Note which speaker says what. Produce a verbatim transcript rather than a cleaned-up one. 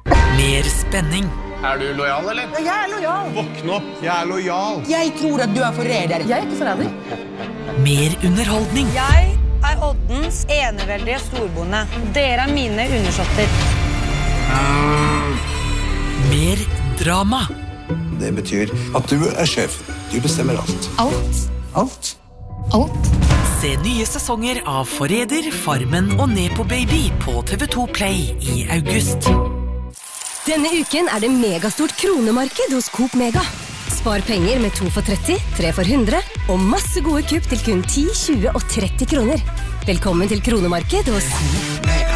Speaker 1: Mer spenning.
Speaker 2: Er du lojal, eller?
Speaker 3: Ja, jeg er lojal.
Speaker 2: Våkn opp, jeg er lojal.
Speaker 3: Jeg tror at du er forræder. Jeg er ikke forræder.
Speaker 1: Mer underholdning.
Speaker 4: Jeg er Oddens eneveldige storbonde. Dere er mine undersåtter.
Speaker 1: Mer drama.
Speaker 5: Det betyr at du er sjef. Du bestemmer alt.
Speaker 6: Alt.
Speaker 5: Alt.
Speaker 6: Alt.
Speaker 1: Se nye sesonger av Forræder, Farmen og Nepo Baby på T V to Play i august.
Speaker 7: Denne uken er det megastort kronemarked hos Coop Mega. Spar penger med to for tretti, tre for hundre og masse gode kupp til kun ti, tjue og tretti kroner. Velkommen til kronemarked hos